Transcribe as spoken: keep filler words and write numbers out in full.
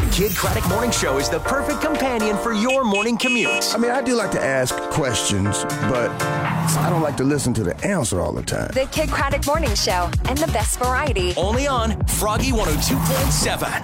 Kid Craddock Morning Show is the perfect companion for your morning commute. I mean, I do like to ask questions, but I don't like to listen to the answer all the time. The Kid Craddock Morning Show and the best variety. Only on Froggy one oh two point seven.